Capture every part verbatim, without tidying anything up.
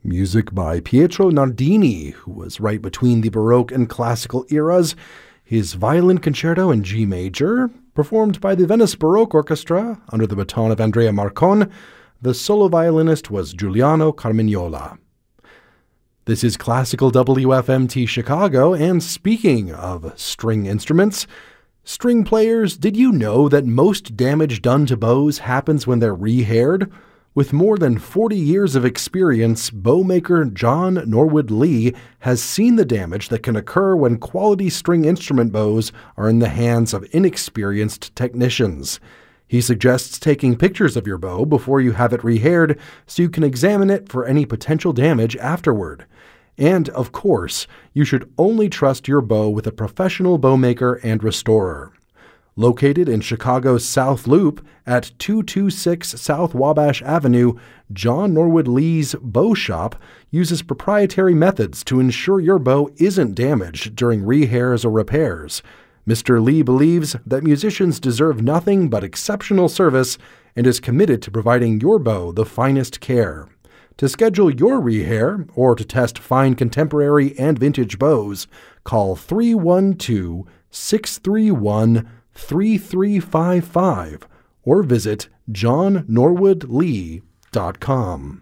Music by Pietro Nardini, who was right between the Baroque and Classical eras. His Violin Concerto in G major, performed by the Venice Baroque Orchestra under the baton of Andrea Marcon. The solo violinist was Giuliano Carmignola. This is Classical W F M T Chicago, and speaking of string instruments, string players, did you know that most damage done to bows happens when they're rehaired? With more than forty years of experience, bowmaker John Norwood Lee has seen the damage that can occur when quality string instrument bows are in the hands of inexperienced technicians. He suggests taking pictures of your bow before you have it rehaired so you can examine it for any potential damage afterward. And, of course, you should only trust your bow with a professional bowmaker and restorer. Located in Chicago's South Loop at two two six South Wabash Avenue, John Norwood Lee's Bow Shop uses proprietary methods to ensure your bow isn't damaged during rehairs or repairs. Mister Lee believes that musicians deserve nothing but exceptional service and is committed to providing your bow the finest care. To schedule your rehair or to test fine contemporary and vintage bows, call three one two, six three one, three three five five or visit john norwood lee dot com.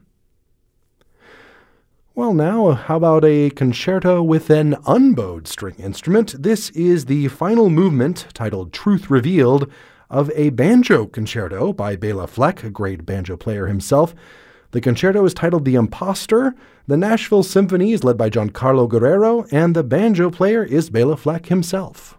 Well, now, how about a concerto with an unbowed string instrument? This is the final movement, titled Truth Revealed, of a banjo concerto by Bela Fleck, a great banjo player himself. The concerto is titled The Impostor. The Nashville Symphony is led by Giancarlo Guerrero, and the banjo player is Bela Fleck himself.